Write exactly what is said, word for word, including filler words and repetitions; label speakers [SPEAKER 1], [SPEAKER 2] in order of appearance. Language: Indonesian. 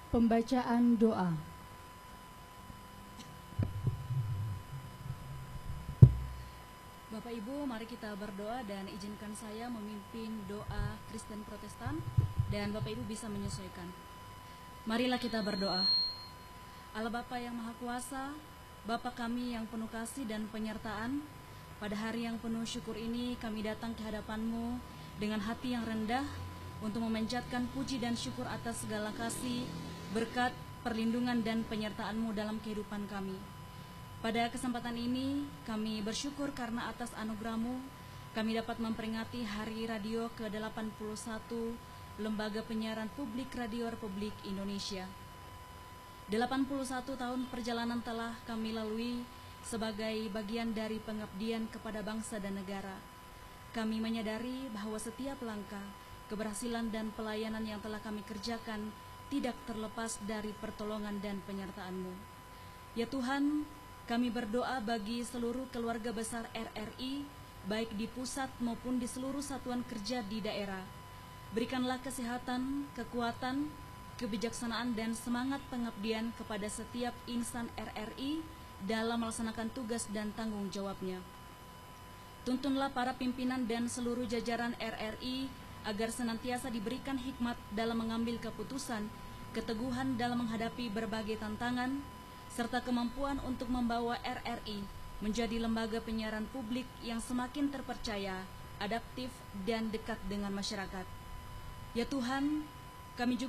[SPEAKER 1] Pembacaan doa.
[SPEAKER 2] Bapak Ibu, mari kita berdoa dan izinkan saya memimpin doa Kristen Protestan dan Bapak Ibu bisa menyesuaikan. Marilah kita berdoa. Allah Bapa yang Maha Kuasa, Bapa kami yang penuh kasih dan penyertaan, pada hari yang penuh syukur ini kami datang ke hadapan-Mu dengan hati yang rendah untuk memanjatkan puji dan syukur atas segala kasih, berkat, perlindungan dan penyertaan-Mu dalam kehidupan kami. Pada kesempatan ini kami bersyukur karena atas anugerah-Mu kami dapat memperingati Hari Radio ke delapan puluh satu Lembaga Penyiaran Publik Radio Republik Indonesia. delapan puluh satu tahun perjalanan telah kami lalui sebagai bagian dari pengabdian kepada bangsa dan negara. Kami menyadari bahwa setiap langkah, keberhasilan dan pelayanan yang telah kami kerjakan tidak terlepas dari pertolongan dan penyertaan-Mu. Ya Tuhan, kami berdoa bagi seluruh keluarga besar R R I, baik di pusat maupun di seluruh satuan kerja di daerah. Berikanlah kesehatan, kekuatan, kebijaksanaan dan semangat pengabdian kepada setiap insan R R I dalam melaksanakan tugas dan tanggung jawabnya. Tuntunlah para pimpinan dan seluruh jajaran R R I agar senantiasa diberikan hikmat dalam mengambil keputusan, keteguhan dalam menghadapi berbagai tantangan, serta kemampuan untuk membawa R R I menjadi lembaga penyiaran publik yang semakin terpercaya, adaptif, dan dekat dengan masyarakat. Ya Tuhan, kami juga